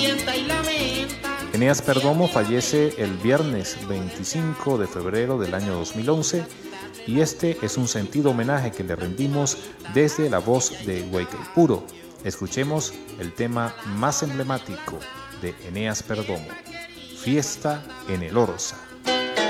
Eneas Perdomo fallece el viernes 25 de febrero del año 2011 y este es un sentido homenaje que le rendimos desde la voz de Guaycaipuro. Escuchemos el tema más emblemático de Eneas Perdomo, Fiesta en el Orza.